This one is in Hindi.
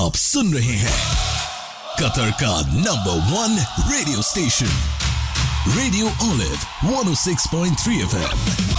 आप सुन रहे हैं कतर का #1 radio station radio olive 106.3 FM।